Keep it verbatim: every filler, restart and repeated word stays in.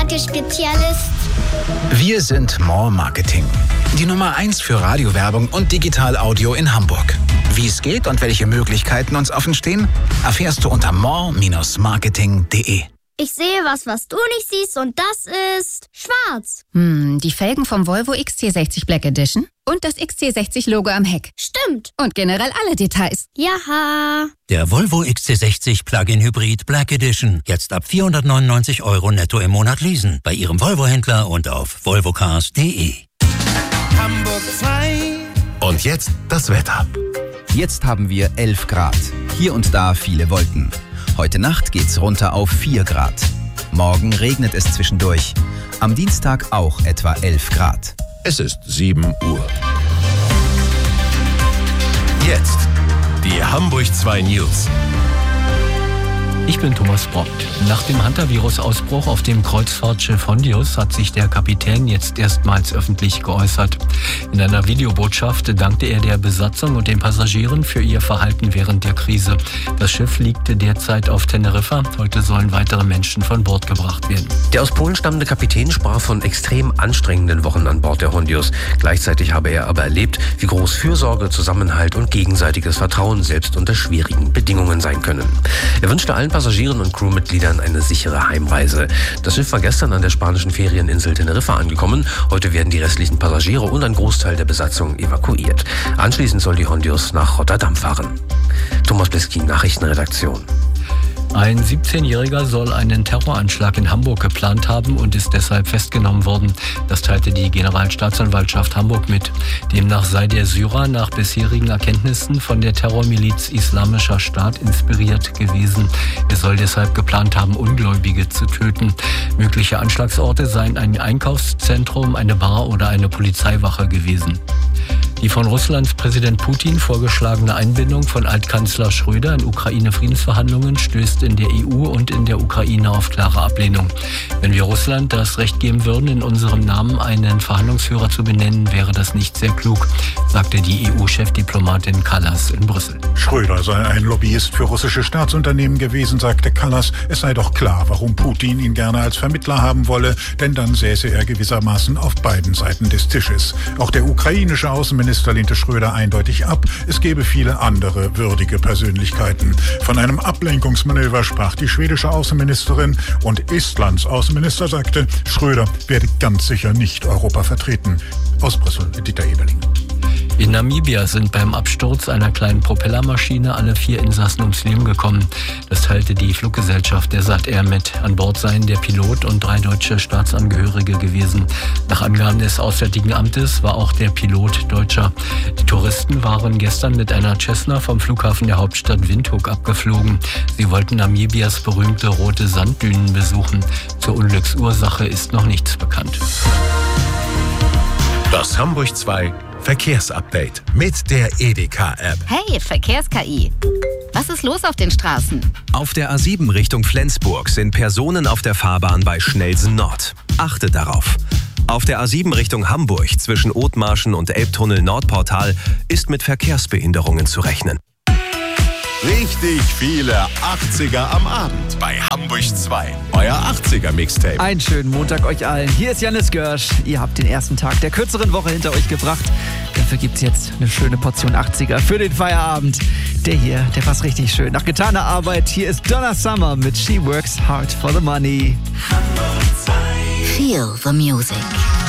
Marketing-Spezialist. Wir sind More Marketing. Die Nummer eins für Radiowerbung und Digital-Audio in Hamburg. Wie es geht und welche Möglichkeiten uns offen stehen, erfährst du unter more Bindestrich marketing punkt de. Ich sehe was, was du nicht siehst, und das ist schwarz. Hm, die Felgen vom Volvo X C sechzig Black Edition und das X C sechzig Logo am Heck. Stimmt. Und generell alle Details. Jaha. Der Volvo X C sechzig Plug-in Hybrid Black Edition. Jetzt ab vierhundertneunundneunzig Euro netto im Monat leasen. Bei Ihrem Volvo-Händler und auf volvocars punkt de. Hamburg zwei. Und jetzt das Wetter. Jetzt haben wir elf Grad. Hier und da viele Wolken. Heute Nacht geht's runter auf vier Grad. Morgen regnet es zwischendurch. Am Dienstag auch etwa elf Grad. Es ist sieben Uhr. Jetzt die Hamburg zwei News. Ich bin Thomas Brockt. Nach dem Hantavirus-Ausbruch auf dem Kreuzfahrtschiff Hondius hat sich der Kapitän jetzt erstmals öffentlich geäußert. In einer Videobotschaft dankte er der Besatzung und den Passagieren für ihr Verhalten während der Krise. Das Schiff liegte derzeit auf Teneriffa. Heute sollen weitere Menschen von Bord gebracht werden. Der aus Polen stammende Kapitän sprach von extrem anstrengenden Wochen an Bord der Hondius. Gleichzeitig habe er aber erlebt, wie groß Fürsorge, Zusammenhalt und gegenseitiges Vertrauen selbst unter schwierigen Bedingungen sein können. Er wünschte allen Passagieren und Crewmitgliedern eine sichere Heimreise. Das Schiff war gestern an der spanischen Ferieninsel Teneriffa angekommen. Heute werden die restlichen Passagiere und ein Großteil der Besatzung evakuiert. Anschließend soll die Hondius nach Rotterdam fahren. Thomas Bliskin, Nachrichtenredaktion. Ein siebzehnjähriger soll einen Terroranschlag in Hamburg geplant haben und ist deshalb festgenommen worden. Das teilte die Generalstaatsanwaltschaft Hamburg mit. Demnach sei der Syrer nach bisherigen Erkenntnissen von der Terrormiliz Islamischer Staat inspiriert gewesen. Er soll deshalb geplant haben, Ungläubige zu töten. Mögliche Anschlagsorte seien ein Einkaufszentrum, eine Bar oder eine Polizeiwache gewesen. Die von Russlands Präsident Putin vorgeschlagene Einbindung von Altkanzler Schröder in Ukraine-Friedensverhandlungen stößt in der E U und in der Ukraine auf klare Ablehnung. Wenn wir Russland das Recht geben würden, in unserem Namen einen Verhandlungsführer zu benennen, wäre das nicht sehr klug, sagte die E U-Chefdiplomatin Kallas in Brüssel. Schröder sei ein Lobbyist für russische Staatsunternehmen gewesen, sagte Kallas. Es sei doch klar, warum Putin ihn gerne als Vermittler haben wolle, denn dann säße er gewissermaßen auf beiden Seiten des Tisches. Auch der ukrainische Außenminister lehnte Schröder eindeutig ab. Es gäbe viele andere würdige Persönlichkeiten. Von einem Ablenkungsmanöver sprach die schwedische Außenministerin und Estlands Außenminister sagte, Schröder werde ganz sicher nicht Europa vertreten. Aus Brüssel, Dieter Eberling. In Namibia sind beim Absturz einer kleinen Propellermaschine alle vier Insassen ums Leben gekommen. Das teilte die Fluggesellschaft der S A T Air mit. An Bord seien der Pilot und drei deutsche Staatsangehörige gewesen. Nach Angaben des Auswärtigen Amtes war auch der Pilot Deutscher. Die Touristen waren gestern mit einer Cessna vom Flughafen der Hauptstadt Windhoek abgeflogen. Sie wollten Namibias berühmte rote Sanddünen besuchen. Zur Unglücksursache ist noch nichts bekannt. Das Hamburg zwei Verkehrsupdate mit der Edeka-App. Hey, Verkehrs-K I. Was ist los auf den Straßen? Auf der A sieben Richtung Flensburg sind Personen auf der Fahrbahn bei Schnellsen Nord. Achte darauf. Auf der A sieben Richtung Hamburg zwischen Othmarschen und Elbtunnel Nordportal ist mit Verkehrsbehinderungen zu rechnen. Richtig viele achtziger am Abend bei Hamburg zwei. Euer achtziger-Mixtape. Einen schönen Montag euch allen. Hier ist Janis Görsch. Ihr habt den ersten Tag der kürzeren Woche hinter euch gebracht. Dafür gibt's jetzt eine schöne Portion achtziger für den Feierabend. Der hier, der passt richtig schön. Nach getaner Arbeit, hier ist Donna Summer mit She Works Hard for the Money. Feel the music.